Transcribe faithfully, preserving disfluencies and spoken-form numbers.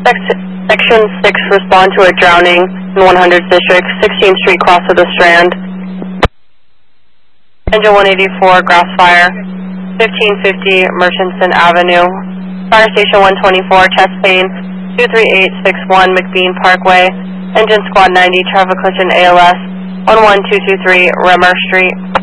Sec- Section six, respond to a drowning in one hundredth District, sixteenth Street, cross of the Strand. Engine one eighty-four, grass fire, fifteen fifty Murchison Avenue. Fire Station one twenty-four, chest pain, two three eight six one McBean Parkway. Engine Squad ninety, traffic collision A L S, one one two two three Remer Street.